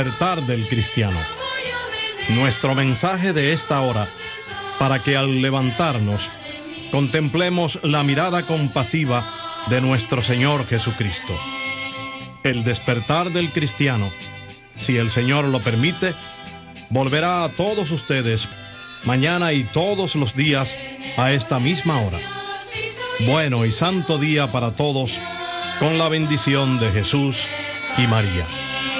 Despertar del cristiano. Nuestro mensaje de esta hora, para que al levantarnos contemplemos la mirada compasiva de nuestro Señor Jesucristo. El despertar del cristiano, si el Señor lo permite, volverá a todos ustedes mañana y todos los días a esta misma hora. Bueno y santo día para todos, con la bendición de Jesús y María.